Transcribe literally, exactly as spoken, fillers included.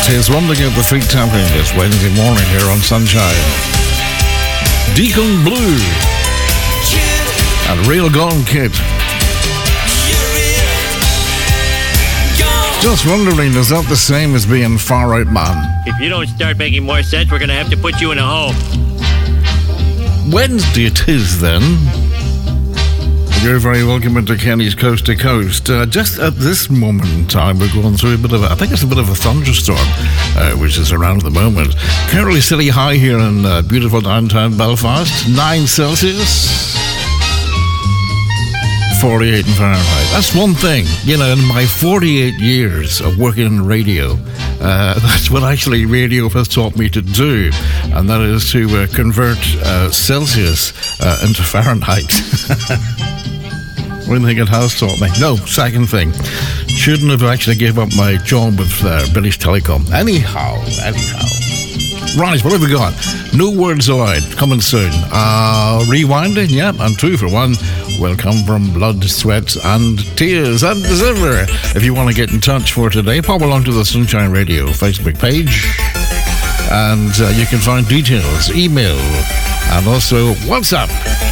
Here's one thing at the feet tapping this Wednesday morning here on Sunshine. Deacon Blue and Real Gone Kid. Just wondering, is that the same as being Far Out Man? If you don't start making more sense, we're going to have to put you in a home. Wednesday it is then. You're very welcome into Kenny's Coast to Coast. Uh, just at this moment in time, we're going through a bit of a, I think it's a bit of a thunderstorm, uh, which is around at the moment. Currently city high here in uh, beautiful downtown Belfast, nine Celsius, forty-eight in Fahrenheit. That's one thing, you know, in my forty-eight years of working in radio, uh, that's what actually radio has taught me to do, and that is to uh, convert uh, Celsius uh, into Fahrenheit. One thing it has taught me. No, second thing. Shouldn't have actually gave up my job with uh, British Telecom. Anyhow, anyhow. Right, what have we got? New Words Allowed, coming soon. Uh, rewinding, yeah, and two for one will come from Blood, Sweat and Tears. And as ever, if you want to get in touch for today, pop along to the Sunshine Radio Facebook page. And uh, you can find details, email, and also WhatsApp.